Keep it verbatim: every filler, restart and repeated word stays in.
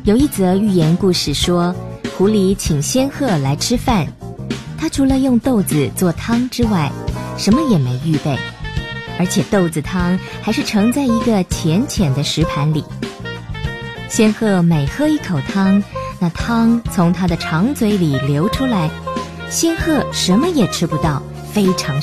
有一则寓言故事说，狐狸请仙鹤来吃饭，他除了用豆子做汤之外，什么也没预备，而且豆子汤还是盛在一个浅浅的石盘里。仙鹤每喝一口汤，那汤从他的长嘴里流出来，仙鹤什么也吃不到，非常